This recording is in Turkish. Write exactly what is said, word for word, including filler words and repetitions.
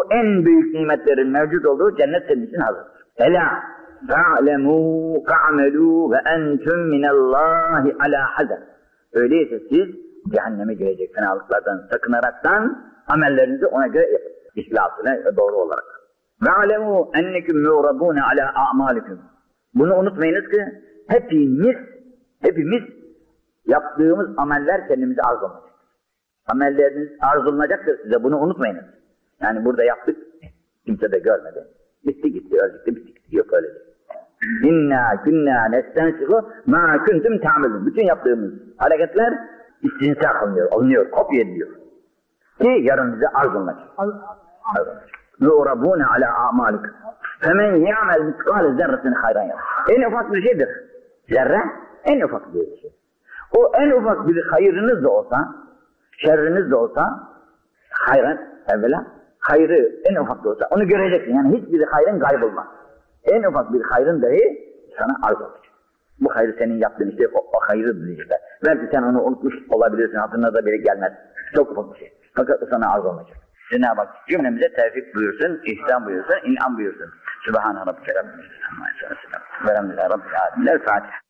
en büyük nimetlerin mevcut olduğu cennet senin için hazırdır. Ela fa'lemû fa'melû ve entüm minallâhi alâ hazer. Öyleyse siz cehenneme girecek fenalıklardan sakınaraktan amellerinizi ona göre yapın. İhlasına doğru olarak. Ve'alemû enneküm mu'rabûne alâ a'mâliküm. Bunu unutmayınız ki hepimiz, hepimiz yaptığımız ameller kendimize arzulanacak. Amelleriniz arzulanacaktır size, bunu unutmayınız. Yani burada yaptık, kimse de görmedi. Gitti gitti, öldük de bitti gitti. Yok öyle değil. İnna künnâ nestensihu mâ kuntum ta'melûn. Bütün yaptığımız hareketler istinsak alınıyor, alınıyor, kopya ediliyor. Ki yarın bize arzulanacak. Arzulanacak. Yu'rabûne alâ a'mâliküm. Femen ya'mel mitkâle zerretin hayran yara. En ufak bir şeydir. Zerre en ufak bir şey. O en ufak bir hayırınız da olsa, şerriniz de olsa, hayran evvela, hayrı en ufak da olsa onu göreceksin. Yani hiçbir hayrın kaybolmaz. En ufak bir hayrın dahi sana arz olacak. Bu hayrı senin yaptığın işte o, o hayrı diyecekler. Belki sen onu unutmuş olabilirsin, hatırına da bile gelmez. Çok ufak bir şey. Fakat o sana arz olmayacak. Cenab-ı Hak cümlemize tevfik buyursun, ihsan buyursun, inan buyursun. Sübhane Rabbike Rabbil İzzeti amma yasifun. Velhamdülillahi Rabbil âlemin. El Fatiha.